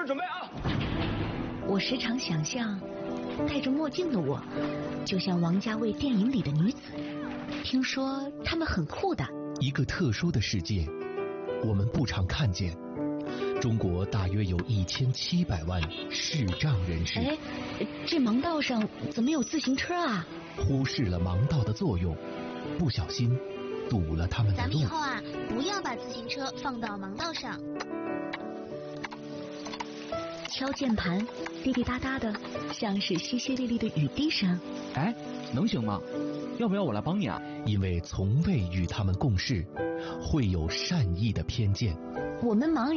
儿准备啊！ 我时常想象，戴着墨镜的我，就像王家卫电影里的女子。听说她们很酷的。 一个特殊的世界，我们不常看见。中国大约有1700万视障人士。 哎，这盲道上怎么有自行车啊？ 忽视了盲道的作用，不小心堵了他们的路。 咱们以后啊，不要把自行车放到盲道上。 敲键盘，滴滴答答的，像是淅淅沥沥的雨滴声。 哎，能行吗？要不要我来帮你啊？ 因为从未与他们共事，会有善意的偏见。 我们盲人